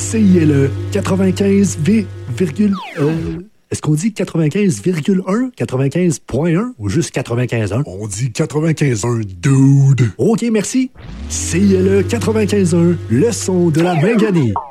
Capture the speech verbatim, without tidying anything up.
C I L E quatre-vingt-quinze virgule un. Est-ce qu'on dit quatre-vingt-quinze virgule un, quatre-vingt-quinze point un ou juste quatre-vingt-quinze point un? On dit quatre-vingt-quinze point un, dude. OK, merci. C I L E quatre-vingt-quinze point un, le son de la Minganie.